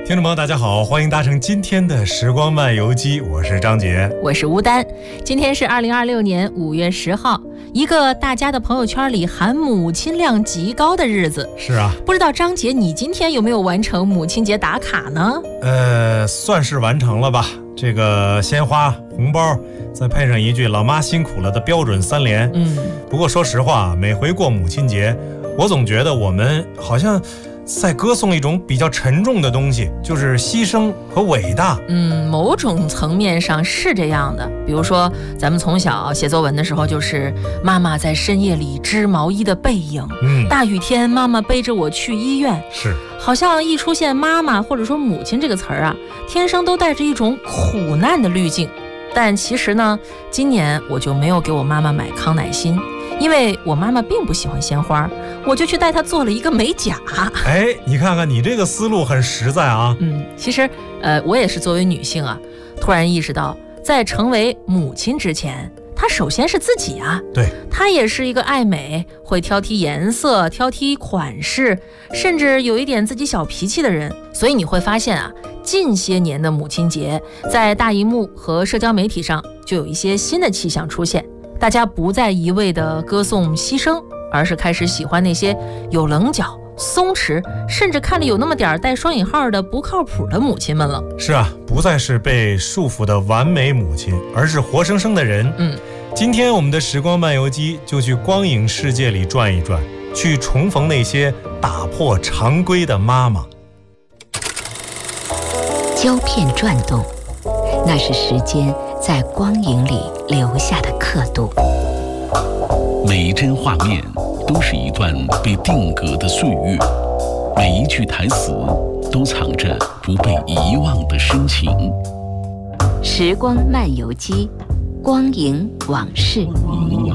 听众朋友大家好，欢迎搭乘今天的时光漫游记，我是张杰， 我是吴丹。今天是2026年5月10号，一个大家的朋友圈里喊母亲量极高的日子。 是啊， 不知道张杰你今天有没有完成母亲节打卡呢？ 算是完成了吧。这个鲜花、红包，再配上一句老妈辛苦了的标准3连。不过说实话，每回过母亲节，我总觉得我们好像在歌颂一种比较沉重的东西，就是牺牲和伟大。 某种层面上是这样的。比如说咱们从小写作文的时候，就是妈妈在深夜里织毛衣的背影，大雨天妈妈背着我去医院， 是好像一出现妈妈或者说母亲这个词儿啊，天生都带着一种苦难的滤镜。但其实呢，今年我就没有给我妈妈买康乃馨，因为我妈妈并不喜欢鲜花，我就去带她做了一个美甲。 你看看你这个思路很实在啊。 其实我也是作为女性啊，突然意识到在成为母亲之前，她首先是自己啊。 对， 她也是一个爱美，会挑剔颜色、挑剔款式，甚至有一点自己小脾气的人。所以你会发现啊，近些年的母亲节在大荧幕和社交媒体上就有一些新的气象出现，大家不再一味的歌颂牺牲，而是开始喜欢那些有棱角、松弛，甚至看着有那么点带双引号的不靠谱的母亲们了。 是啊，不再是被束缚的完美母亲，而是活生生的人。今天我们的时光漫游机就去光影世界里转一转，去重逢那些打破常规的妈妈。 胶片转动，那是时间在光影里留下的刻度。 每一帧画面都是一段被定格的岁月，每一句台词都藏着不被遗忘的深情。 时光漫游机，光影往事。